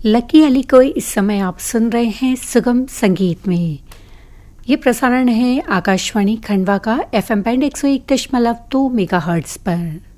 Lucky Ali को इस समय आप सुन रहे हैं सुगम संगीत में। ये प्रसारण है आकाशवाणी खंडवा का FM बैंड 101.2 मेगाहर्ट्ज पर।